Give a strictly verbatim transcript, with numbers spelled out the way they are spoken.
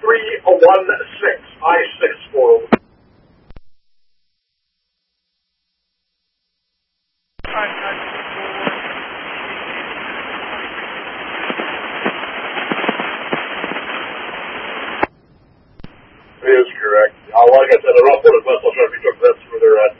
three one six, I six four. Is correct. Uh, like I said, an uploaded vessel trying to be took. That's where they're at.